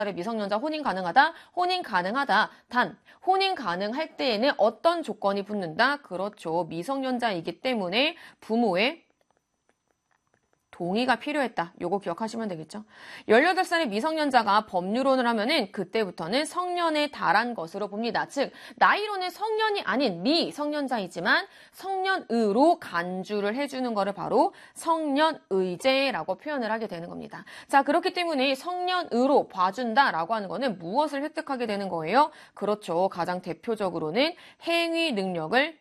미성년자 혼인 가능하다? 혼인 가능하다. 단, 혼인 가능할 때에는 어떤 조건이 붙는다? 그렇죠. 미성년자이기 때문에 부모의 동의가 필요했다. 요거 기억하시면 되겠죠. 18살의 미성년자가 법률혼을 하면은 그때부터는 성년에 달한 것으로 봅니다. 즉, 나이로는 성년이 아닌 미성년자이지만 성년으로 간주를 해주는 거를 바로 성년의제라고 표현을 하게 되는 겁니다. 자, 그렇기 때문에 성년으로 봐준다라고 하는 거는 무엇을 획득하게 되는 거예요? 그렇죠. 가장 대표적으로는 행위 능력을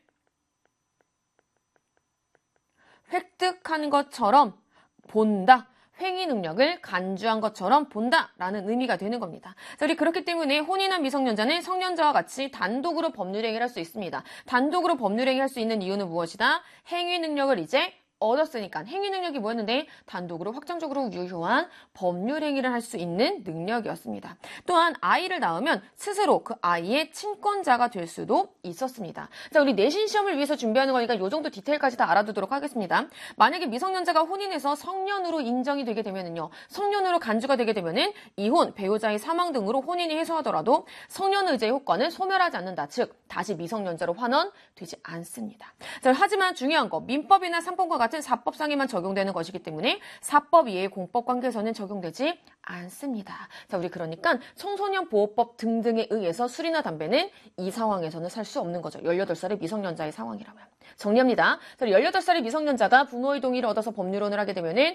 획득한 것처럼 본다. 행위 능력을 간주한 것처럼 본다라는 의미가 되는 겁니다. 자, 우리 그렇기 때문에 혼인한 미성년자는 성년자와 같이 단독으로 법률행위를 할 수 있습니다. 단독으로 법률행위를 할 수 있는 이유는 무엇이다? 행위 능력을 이제 얻었으니까. 행위 능력이 뭐였는데 단독으로 확정적으로 유효한 법률 행위를 할 수 있는 능력이었습니다. 또한 아이를 낳으면 스스로 그 아이의 친권자가 될 수도 있었습니다. 자, 우리 내신 시험을 위해서 준비하는 거니까 이 정도 디테일까지 다 알아두도록 하겠습니다. 만약에 미성년자가 혼인해서 성년으로 인정이 되게 되면은요. 성년으로 간주가 되게 되면은 이혼, 배우자의 사망 등으로 혼인이 해소하더라도 성년의제의 효과는 소멸하지 않는다. 즉, 다시 미성년자로 환원되지 않습니다. 자, 하지만 중요한 거, 민법이나 상법과 같은 사법상에만 적용되는 것이기 때문에 사법 이외의 공법관계에서는 적용되지 않습니다. 자, 우리 그러니까 청소년 보호법 등등에 의해서 술이나 담배는 이 상황에서는 살 수 없는 거죠. 18살의 미성년자의 상황이라면. 정리합니다. 18살의 미성년자가 부모의 동의를 얻어서 법률혼을 하게 되면은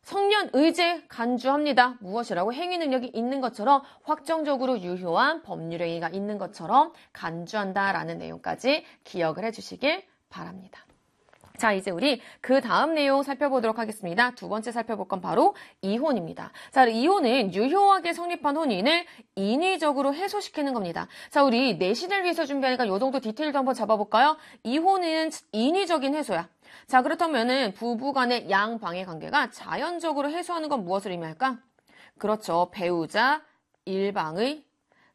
성년의제 간주합니다. 무엇이라고? 행위 능력이 있는 것처럼 확정적으로 유효한 법률행위가 있는 것처럼 간주한다라는 내용까지 기억을 해주시길 바랍니다. 자, 이제 우리 그 다음 내용 살펴보도록 하겠습니다. 두 번째 살펴볼 건 바로 이혼입니다. 자, 이혼은 유효하게 성립한 혼인을 인위적으로 해소시키는 겁니다. 자, 우리 내신을 위해서 준비하니까 요 정도 디테일도 한번 잡아볼까요? 이혼은 인위적인 해소야. 자, 그렇다면은 부부 간의 양방의 관계가 자연적으로 해소하는 건 무엇을 의미할까? 그렇죠. 배우자 일방의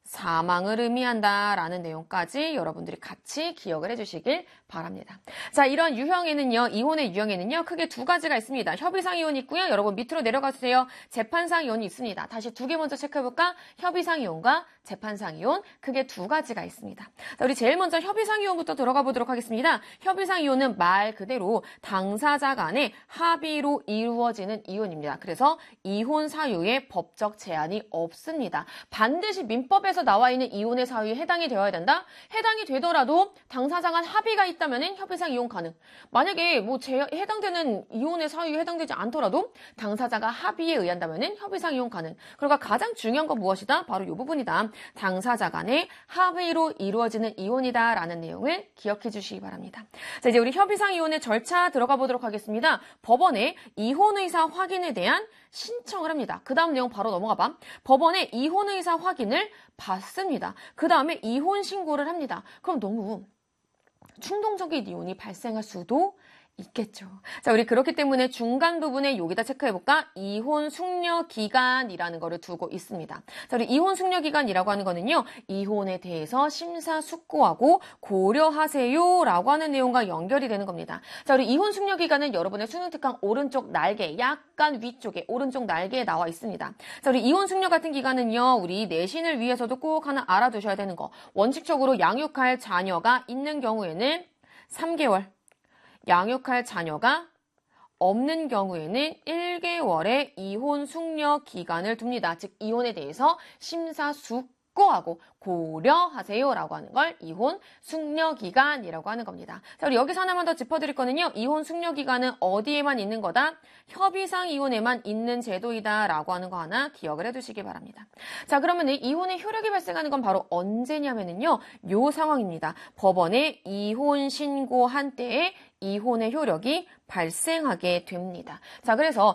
사망을 의미한다라는 내용까지 여러분들이 같이 기억을 해주시길 바랍니다. 자, 이런 유형에는요, 이혼의 유형에는요, 크게 두 가지가 있습니다. 협의상 이혼이 있고요. 여러분 밑으로 내려가주세요. 재판상 이혼이 있습니다. 다시 두 개 먼저 체크해볼까? 협의상 이혼과 재판상 이혼, 크게 두 가지가 있습니다. 자, 우리 제일 먼저 협의상 이혼부터 들어가 보도록 하겠습니다. 협의상 이혼은 말 그대로 당사자 간의 합의로 이루어지는 이혼입니다. 그래서 이혼 사유에 법적 제한이 없습니다. 반드시 민법에서 나와 있는 이혼의 사유에 해당이 되어야 된다? 해당이 되더라도 당사자 간 합의가 있다면 협의상 이혼 가능. 만약에 해당되는 이혼의 사유에 해당되지 않더라도 당사자가 합의에 의한다면 협의상 이혼 가능. 그러니까 가장 중요한 건 무엇이다? 바로 이 부분이다. 당사자 간의 합의로 이루어지는 이혼이다라는 내용을 기억해 주시기 바랍니다. 자, 이제 우리 협의상 이혼의 절차 들어가 보도록 하겠습니다. 법원에 이혼 의사 확인에 대한 신청을 합니다. 그 다음 내용 바로 넘어가 봐. 법원에 이혼 의사 확인을 받습니다. 그 다음에 이혼 신고를 합니다. 그럼 너무 충동적인 이혼이 발생할 수도 있겠죠. 자, 우리 그렇기 때문에 중간 부분에 여기다 체크해볼까? 이혼 숙려 기간이라는 거를 두고 있습니다. 자, 우리 이혼 숙려 기간이라고 하는 거는요, 이혼에 대해서 심사숙고하고 고려하세요라고 하는 내용과 연결이 되는 겁니다. 자, 우리 이혼 숙려 기간은 여러분의 수능 특강 오른쪽 날개, 약간 위쪽에 오른쪽 날개에 나와 있습니다. 자, 우리 이혼 숙려 같은 기간은요, 우리 내신을 위해서도 꼭 하나 알아두셔야 되는 거. 원칙적으로 양육할 자녀가 있는 경우에는 3개월. 양육할 자녀가 없는 경우에는 1개월의 이혼 숙려 기간을 둡니다. 즉, 이혼에 대해서 심사숙고하고 고려하세요라고 하는 걸 이혼 숙려 기간이라고 하는 겁니다. 자, 우리 여기서 하나만 더 짚어드릴 거는요. 이혼 숙려 기간은 어디에만 있는 거다? 협의상 이혼에만 있는 제도이다라고 하는 거 하나 기억을 해두시기 바랍니다. 자, 그러면 이혼의 효력이 발생하는 건 바로 언제냐면은요. 요 상황입니다. 법원에 이혼 신고한 때에 이혼의 효력이 발생하게 됩니다. 자, 그래서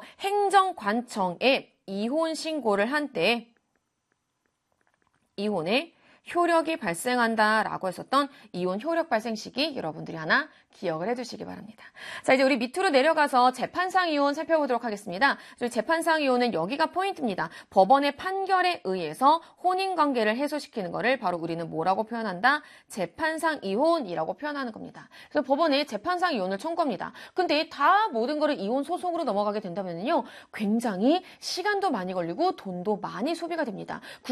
행정관청에 이혼 신고를 한 때에 이혼의 효력이 발생한다라고 했었던 이혼 효력 발생 시기 여러분들이 하나 기억을 해두시기 바랍니다. 자, 이제 우리 밑으로 내려가서 재판상 이혼 살펴보도록 하겠습니다. 재판상 이혼은 여기가 포인트입니다. 법원의 판결에 의해서 혼인관계를 해소시키는 것을 바로 우리는 뭐라고 표현한다? 재판상 이혼이라고 표현하는 겁니다. 그래서 법원에 재판상 이혼을 청구합니다. 근데 다 모든 거를 이혼 소송으로 넘어가게 된다면요, 굉장히 시간도 많이 걸리고 돈도 많이 소비가 됩니다.